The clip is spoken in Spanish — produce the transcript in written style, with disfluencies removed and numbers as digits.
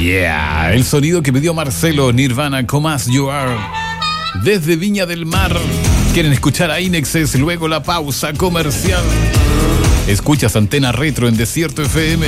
Yeah, el sonido que pidió Marcelo, Nirvana, Come As You Are. Desde Viña del Mar. ¿Quieren escuchar a Inexes? Luego la pausa comercial. Escuchas Antena Retro en Desierto FM.